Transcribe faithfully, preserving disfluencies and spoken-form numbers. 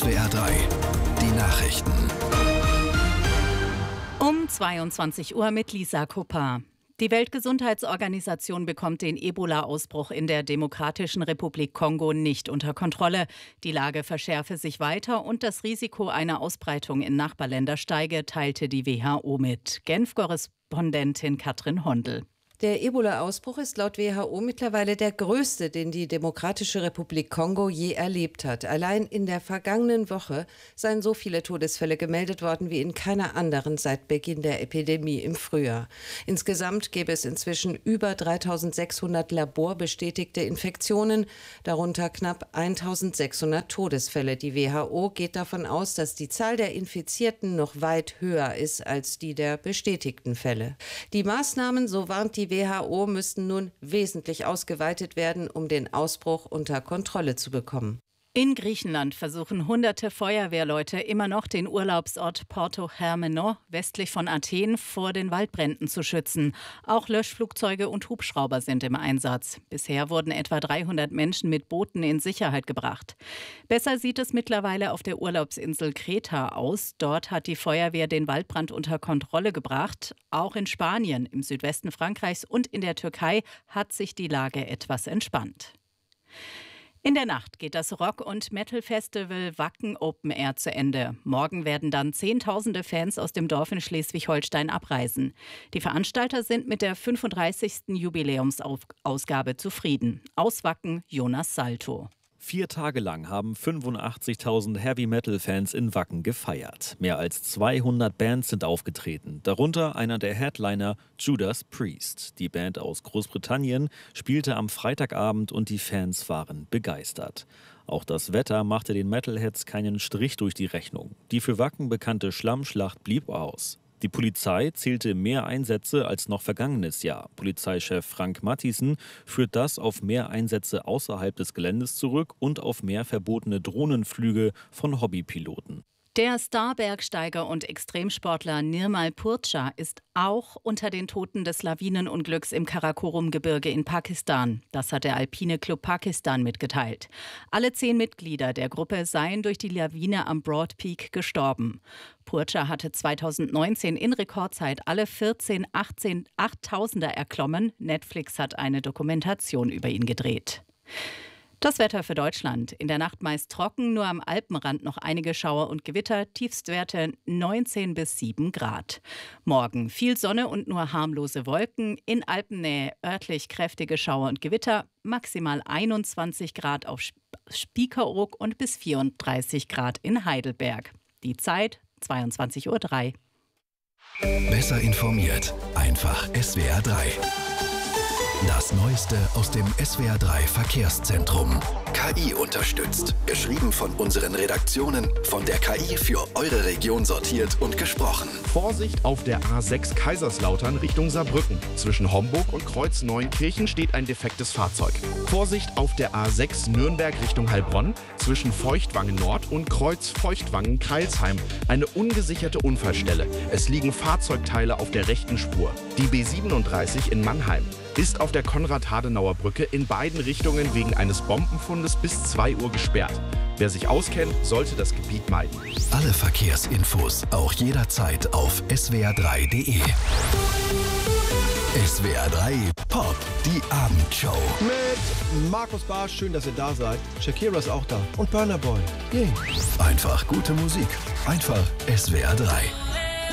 W R drei, die Nachrichten. Um zweiundzwanzig Uhr mit Lisa Kuppa. Die Weltgesundheitsorganisation bekommt den Ebola-Ausbruch in der Demokratischen Republik Kongo nicht unter Kontrolle. Die Lage verschärfe sich weiter und das Risiko einer Ausbreitung in Nachbarländer steige, teilte die W H O mit. Genf-Korrespondentin Katrin Hondel. Der Ebola-Ausbruch ist laut W H O mittlerweile der größte, den die Demokratische Republik Kongo je erlebt hat. Allein in der vergangenen Woche seien so viele Todesfälle gemeldet worden wie in keiner anderen seit Beginn der Epidemie im Frühjahr. Insgesamt gäbe es inzwischen über dreitausendsechshundert laborbestätigte Infektionen, darunter knapp eintausendsechshundert Todesfälle. Die W H O geht davon aus, dass die Zahl der Infizierten noch weit höher ist als die der bestätigten Fälle. Die Maßnahmen, so warnt die W H O, müssten nun wesentlich ausgeweitet werden, um den Ausbruch unter Kontrolle zu bekommen. In Griechenland versuchen hunderte Feuerwehrleute immer noch den Urlaubsort Porto Hermeno westlich von Athen vor den Waldbränden zu schützen. Auch Löschflugzeuge und Hubschrauber sind im Einsatz. Bisher wurden etwa dreihundert Menschen mit Booten in Sicherheit gebracht. Besser sieht es mittlerweile auf der Urlaubsinsel Kreta aus. Dort hat die Feuerwehr den Waldbrand unter Kontrolle gebracht. Auch in Spanien, im Südwesten Frankreichs und in der Türkei hat sich die Lage etwas entspannt. In der Nacht geht das Rock- und Metal-Festival Wacken Open Air zu Ende. Morgen werden dann Zehntausende Fans aus dem Dorf in Schleswig-Holstein abreisen. Die Veranstalter sind mit der fünfunddreißigsten Jubiläumsausgabe zufrieden. Aus Wacken Jonas Salto. Vier Tage lang haben fünfundachtzigtausend Heavy-Metal-Fans in Wacken gefeiert. Mehr als zweihundert Bands sind aufgetreten, darunter einer der Headliner Judas Priest. Die Band aus Großbritannien spielte am Freitagabend und die Fans waren begeistert. Auch das Wetter machte den Metalheads keinen Strich durch die Rechnung. Die für Wacken bekannte Schlammschlacht blieb aus. Die Polizei zählte mehr Einsätze als noch vergangenes Jahr. Polizeichef Frank Matthiessen führt das auf mehr Einsätze außerhalb des Geländes zurück und auf mehr verbotene Drohnenflüge von Hobbypiloten. Der Star-Bergsteiger und Extremsportler Nirmal Purcha ist auch unter den Toten des Lawinenunglücks im Karakorum-Gebirge in Pakistan. Das hat der Alpine Club Pakistan mitgeteilt. Alle zehn Mitglieder der Gruppe seien durch die Lawine am Broad Peak gestorben. Purcha hatte zweitausendneunzehn in Rekordzeit alle vierzehn achttausender erklommen. Netflix hat eine Dokumentation über ihn gedreht. Das Wetter für Deutschland. In der Nacht meist trocken, nur am Alpenrand noch einige Schauer und Gewitter. Tiefstwerte neunzehn bis sieben Grad. Morgen viel Sonne und nur harmlose Wolken. In Alpennähe örtlich kräftige Schauer und Gewitter. Maximal einundzwanzig Grad auf Spiekeroog und bis vierunddreißig Grad in Heidelberg. Die Zeit zweiundzwanzig Uhr drei. Besser informiert. Einfach S W R drei. Das Neueste aus dem S W R drei Verkehrszentrum. K I unterstützt. Geschrieben von unseren Redaktionen, von der K I für eure Region sortiert und gesprochen. Vorsicht auf der A sechs Kaiserslautern Richtung Saarbrücken. Zwischen Homburg und Kreuz Neuenkirchen steht ein defektes Fahrzeug. Vorsicht auf der A sechs Nürnberg Richtung Heilbronn. Zwischen Feuchtwangen Nord und Kreuz Feuchtwangen Kreilsheim. Eine ungesicherte Unfallstelle. Es liegen Fahrzeugteile auf der rechten Spur. Die B siebenunddreißig in Mannheim ist auf der Konrad-Adenauer-Brücke in beiden Richtungen wegen eines Bombenfundes bis zwei Uhr gesperrt. Wer sich auskennt, sollte das Gebiet meiden. Alle Verkehrsinfos auch jederzeit auf S W R drei punkt de. S W R drei Pop, die Abendshow. Mit Markus Barsch, schön, dass ihr da seid. Shakira ist auch da. Und Burna Boy. Yay. Einfach gute Musik. Einfach S W R drei.